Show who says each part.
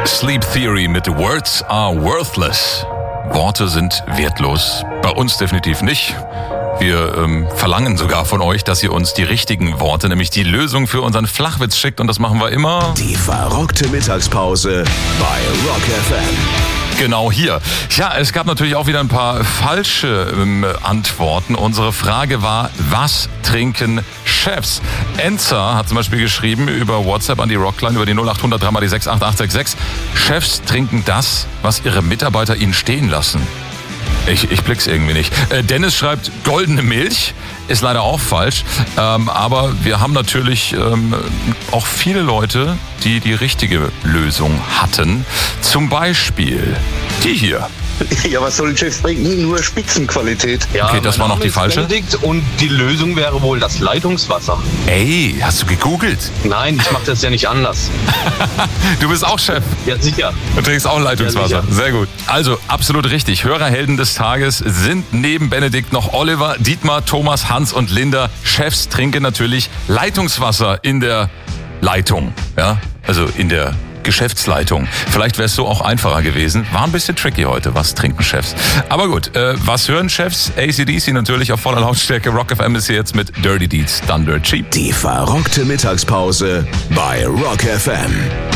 Speaker 1: Sleep Theory mit Words are worthless. Worte sind wertlos. Bei uns definitiv nicht. Wir verlangen sogar von euch, dass ihr uns die richtigen Worte, nämlich die Lösung für unseren Flachwitz schickt. Und das machen wir immer.
Speaker 2: Die verrückte Mittagspause bei Rock FM.
Speaker 1: Genau hier. Ja, es gab natürlich auch wieder ein paar falsche Antworten. Unsere Frage war, was trinken Chefs? Enza hat zum Beispiel geschrieben über WhatsApp an die Rockline über die 0800 3 mal die 68866. Chefs trinken das, was ihre Mitarbeiter ihnen stehen lassen. Ich blick's irgendwie nicht. Dennis schreibt goldene Milch, ist leider auch falsch. Aber wir haben natürlich auch viele Leute, die die richtige Lösung hatten. Zum Beispiel die hier.
Speaker 3: Ja, was sollen Chefs trinken? Nur Spitzenqualität.
Speaker 4: Ja,
Speaker 1: Okay, das war noch die falsche.
Speaker 4: Benedikt und die Lösung wäre wohl das Leitungswasser.
Speaker 1: Ey, hast du gegoogelt?
Speaker 4: Nein, ich mache das ja nicht anders.
Speaker 1: Du bist auch Chef.
Speaker 4: Ja, sicher.
Speaker 1: Du trinkst auch Leitungswasser.
Speaker 4: Ja,
Speaker 1: sehr gut. Also, absolut richtig. Hörerhelden des Tages sind neben Benedikt noch Oliver, Dietmar, Thomas, Hans und Linda. Chefs trinken natürlich Leitungswasser in der Leitung. Ja, also in der Geschäftsleitung. Vielleicht wäre es so auch einfacher gewesen. War ein bisschen tricky heute. Was trinken Chefs? Aber gut, was hören Chefs? AC/DC natürlich auf voller Lautstärke. Rock FM ist hier jetzt mit Dirty Deeds, Thunder Cheap.
Speaker 2: Die verrückte Mittagspause bei Rock FM.